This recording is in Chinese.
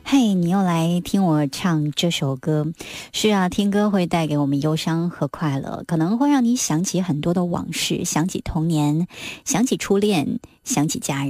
嘿，你又来听我唱这首歌。是啊，听歌会带给我们忧伤和快乐，可能会让你想起很多的往事，想起童年，想起初恋，想起家人。